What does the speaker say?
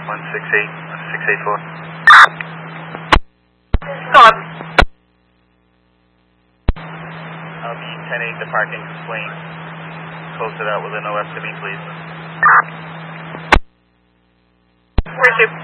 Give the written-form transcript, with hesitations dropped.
168, 1684. Go on. I'll be 10-8 departing Swain. Close it out with an OS to me, please. Where's you?